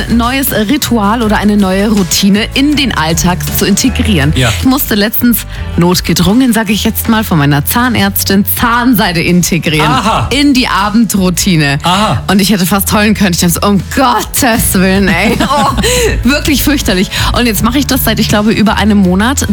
neues Ritual oder eine neue Routine in den Alltag zu integrieren. Ja. Ich musste letztens notgedrungen, sage ich jetzt mal, von meiner Zahnärztin Zahnseide integrieren. Aha. In die Abendroutine. Aha. Und ich hätte fast heulen können. Ich dachte so, um Gottes Willen, ey. Oh, wirklich fürchterlich. Und jetzt mache ich das seit, ich glaube, über einem Monat.